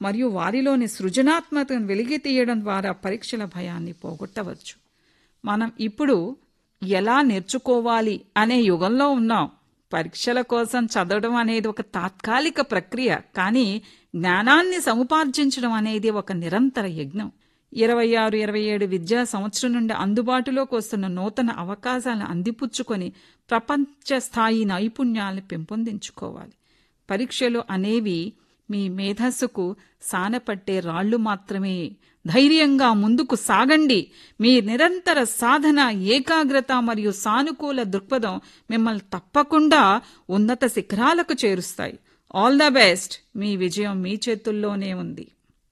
మరియు వారిలోని సృజనాత్మకతను వెలికి తీయడం ద్వారా పరీక్షల భయాన్ని పోగొట్టవచ్చు. మనం ఇప్పుడు ఎలా నేర్చుకోవాలి అనే యుగంలో ఉన్నాం. పరీక్షల కోసం చదవడం అనేది ఒక తాత్కాలిక ప్రక్రియ, కానీ జ్ఞానాన్ని సముపార్జించడం అనేది ఒక నిరంతర యజ్ఞం. 26-27 విద్యా సంవత్సరం నుండి అందుబాటులోకి వస్తున్న నూతన అవకాశాలను అందిపుచ్చుకొని ప్రపంచ స్థాయి నైపుణ్యాలను పెంపొందించుకోవాలి. పరీక్షలు అనేవి మీ మేధస్సుకు సానపట్టే రాళ్లు మాత్రమే. ధైర్యంగా ముందుకు సాగండి. మీ నిరంతర సాధన, ఏకాగ్రత మరియు సానుకూల దృక్పథం మిమ్మల్ని తప్పకుండా ఉన్నత శిఖరాలకు చేరుస్తాయి. All the best. మీ విజయం మీ చేతుల్లోనే ఉంది.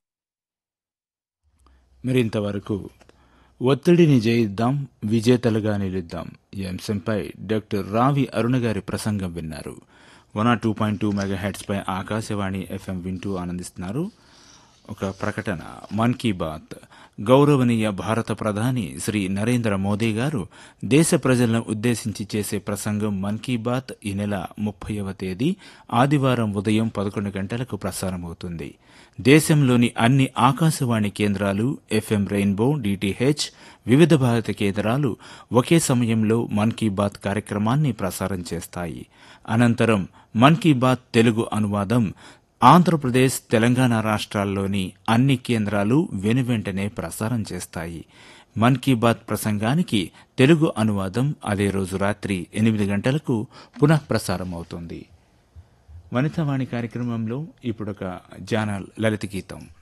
మరింతవరకు ఒత్తిడిని జయిద్దాం, విజేతలుగా నిలుద్దాం ఈ అంశంపై డాక్టర్ రావి అరుణ గారి ప్రసంగం విన్నారు. 102.2 మెగాహెర్ట్జ్ పై ఆకాశవాణి FM వింటూ ఆనందిస్తున్నారు. ఒక ప్రకటన. మన్ కీ బాత్. గౌరవనీయ భారత ప్రధాని శ్రీ నరేంద్ర మోదీ గారు దేశ ప్రజలను ఉద్దేశించి చేసే ప్రసంగం మన్ కీ బాత్ ఈ నెల 30వ తేదీ ఆదివారం ఉదయం 11 గంటలకు ప్రసారమవుతుంది. దేశంలోని అన్ని ఆకాశవాణి కేంద్రాలు, FM రెయిన్బో, DTH, వివిధ భారత కేంద్రాలు ఒకే సమయంలో మన్ కీ బాత్ కార్యక్రమాన్ని ప్రసారం చేస్తాయి. అనంతరం మన్ కీ బాత్ తెలుగు అనువాదం ఆంధ్రప్రదేశ్, తెలంగాణ రాష్ట్రాల్లోని అన్ని కేంద్రాలు వెనువెంటనే ప్రసారం చేస్తాయి. మన్ కీ బాత్ ప్రసంగానికి తెలుగు అనువాదం అదే రోజు రాత్రి 8 గంటలకు పునః ప్రసారం అవుతుంది. వనితావాణి కార్యక్రమంలో ఇప్పుడొక జాన లలిత గీతం.